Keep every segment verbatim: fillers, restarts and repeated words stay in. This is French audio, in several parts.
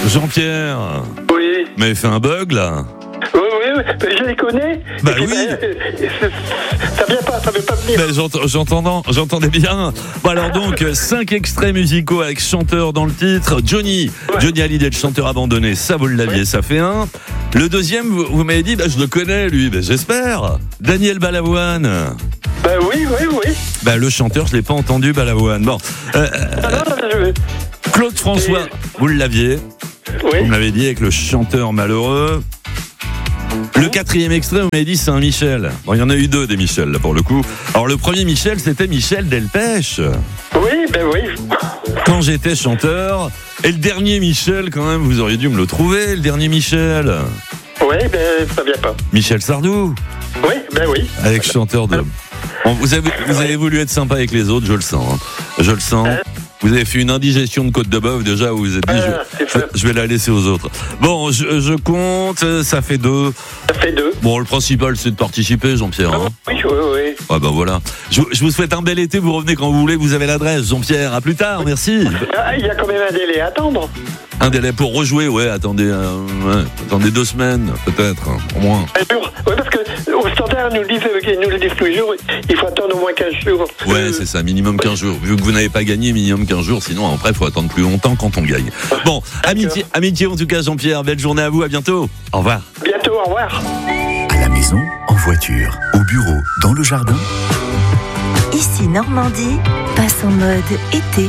Jean-Pierre. Oui. Mais fait un bug là. Oui, oui, oui, je les connais. Bah Et oui. ben, euh, ça vient pas, ça veut pas venir. Ben, j'entends, j'entendais, j'entendais bien. Bon alors donc, cinq extraits musicaux avec chanteur dans le titre. Johnny, Ouais. Johnny Hallyday, le chanteur abandonné, ça vous l'aviez, Ouais. ça fait un. Le deuxième, vous, vous m'avez dit, bah, je le connais lui, ben, j'espère. Daniel Balavoine. Bah oui, oui, oui. Bah, le chanteur, je l'ai pas entendu, Balavoine. Bon, euh, Ah non, non, je... Claude François, Et- vous l'aviez. Oui. Vous me l'avez dit avec le chanteur malheureux. Le quatrième extrait, vous m'avez dit, c'est un Michel. Bon, il y en a eu deux des Michel, là, pour le coup. Alors, le premier Michel, c'était Michel Delpech. Oui, ben oui. Quand j'étais chanteur. Et le dernier Michel, quand même, vous auriez dû me le trouver, le dernier Michel. Oui, ben ça vient pas. Michel Sardou, Oui, ben oui. avec chanteur de... Bon, vous, avez, vous avez voulu être sympa avec les autres, je le sens. hein. Je le sens. Hein Vous avez fait une indigestion de côte de bœuf, déjà, vous vous êtes dit, Ah, je, c'est ça. je vais la laisser aux autres. Bon, je, je compte, ça fait deux. Ça fait deux. Bon, le principal, c'est de participer, Jean-Pierre. Hein. Oui, oui, oui. Ah ben voilà. Je, je vous souhaite un bel été, vous revenez quand vous voulez, vous avez l'adresse, Jean-Pierre. À plus tard, merci. Ah, il y a quand même un délai à attendre. Un délai pour rejouer, ouais, attendez, euh, ouais, attendez deux semaines, peut-être, hein, au moins. Un jour. Oui, parce que au standard, nous le disent, ils nous le disent toujours, il faut attendre au moins quinze jours. Ouais, Euh, c'est ça, minimum quinze jours. Vu que vous n'avez pas gagné, minimum quinze jours, sinon après, il faut attendre plus longtemps quand on gagne. Bon, amitié, amitié en tout cas, Jean-Pierre, belle journée à vous, à bientôt. Au revoir. Bientôt, au revoir. À la maison, en voiture, au bureau, dans le jardin. Ici Normandie, passe en mode été.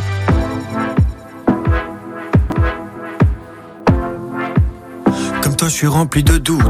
Comme toi, je suis rempli de doutes.